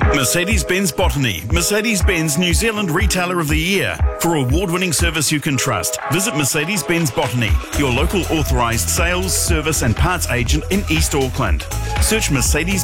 Mercedes-Benz Botany, Mercedes-Benz New Zealand Retailer of the Year. For award-winning service you can trust, visit Mercedes-Benz Botany, your local authorised sales, service and parts agent in East Auckland. Search Mercedes